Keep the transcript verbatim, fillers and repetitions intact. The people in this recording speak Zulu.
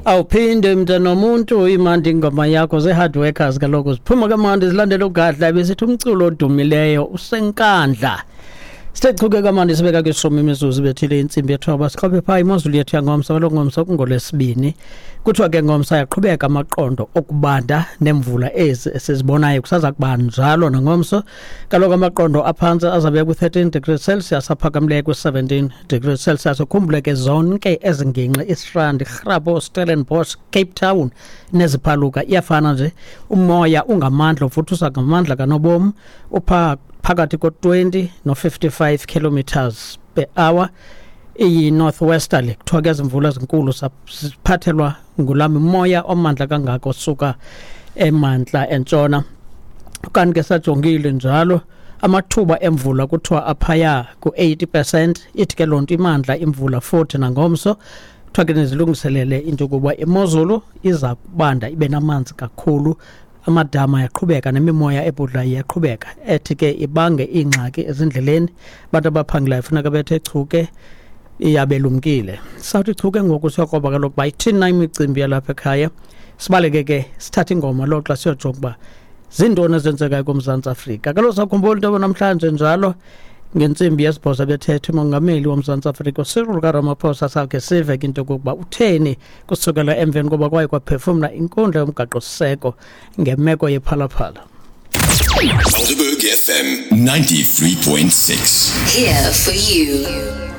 Awuphinde mntana nomuntu imandi ingoma yakho ze hard workers kaloku siphuma kamandi silandela ugadla besithi umculo odumileyo usenkandla. Sithechuke kamandi sibeka kwishumi imizuzu bethile insimbi yethu abasiqhophe pha imozulu yethu yangomso lo ngomso kungolesibini. Kuthiwa ke ngomso yaqhubeka amaqondo okubanda nemvula ezi esizibonayo kusaza kuba njalo nangomso. Kaloku amaqondo aphansi azabe ku thirteen degrees Celsius aphakamle ku seventeen degrees Celsius. Ukhumbule ke zonke ezinginqe iStrand, Grabo, Stellenbosch, Cape Town neziphaluka iyafana nje. Umoya ungamandla ufuthusa ngamandla kanobom upha phakathi ko twenty no fifty-five kilometers per hour. Iyi northwesterly kuthiwa ke izimvula ezinkulu siphathelwa ngulami umoya omandla kangako suka emantla entshona. Kanti ke sajongile njalo amathuba emvula kuthiwa aphaya ku eighty percent. Ithi ke lonto imandla imvula forty nangomso. Kuthiwa ke nezilungiselele into kuba imozulu iza kubanda ibe namanzi kakhulu. Amadama yaqhubeka nemimoya ebhudla iyaqhubeka ethi ke ibange ingxaki ezindleleni. Abantu abaphangelayo funeka bethe chuke iyabelumkile. Sawuthi chuke ngoku siyoqoba kaloku bayithini na imicimbi yalapha ekhaya. Sibaleke ke sithatha ingoma lo xa siyojonga uba zintoni ezenzekayo kuMzantsi Afrika. Kaloku sakhumbula into namhlanje njalo ngentsimbi yesibhozo bethethe umongameli woMzantsi Afrika Cyril Ramaphosa sakhe sive into yokuba utheni kusukela emveni koba kwaye kwaphefumla inkundla yomgaqo siseko ngemeko yephalaphala. F M ninety-three point six. Here for you.